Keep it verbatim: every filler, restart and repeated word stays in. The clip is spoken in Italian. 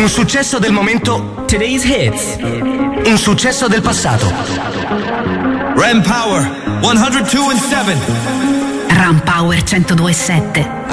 Un successo del momento, Today's Hits. Un successo del passato. Ram Power, centodue e sette. Ram Power centodue e sette.